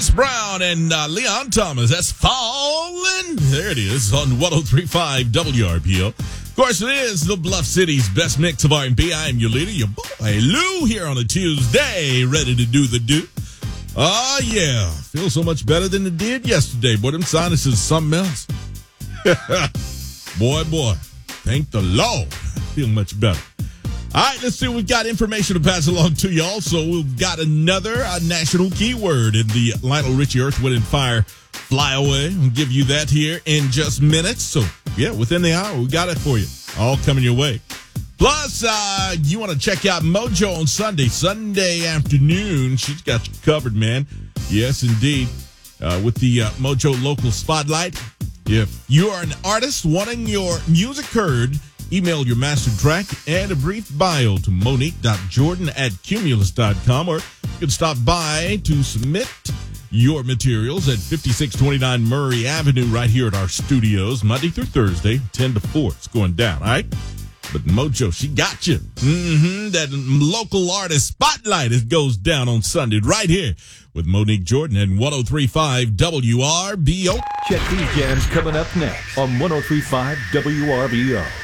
Chris Brown and Leon Thomas. That's Falling. There it is on 103.5 WRPO. Of course, it is the Bluff City's best mix of R&B. I'm your leader, your boy Lou, here on a Tuesday, ready to do the do. Oh, yeah. Feel so much better than it did yesterday. Boy, them sinuses is something else. Boy. Thank the Lord. I feel much better. All right, let's see. We've got information to pass along to y'all. So we've got another national keyword in the Lionel Richie Earth, Wind & Fire Flyaway. We'll give you that here in just minutes. So, yeah, within the hour, we got it for you. All coming your way. Plus, you want to check out Mojo on Sunday afternoon. She's got you covered, man. Yes, indeed. With the Mojo Local Spotlight. If you are an artist wanting your music heard, email your master track and a brief bio to monique.jordan@cumulus.com, or you can stop by to submit your materials at 5629 Murray Avenue right here at our studios, Monday through Thursday, 10 to 4. It's going down, all right? But Mojo, she got you. That local artist spotlight, it goes down on Sunday right here with Monique Jordan and 103.5 WRBO. Check these jams coming up next on 103.5 WRBO.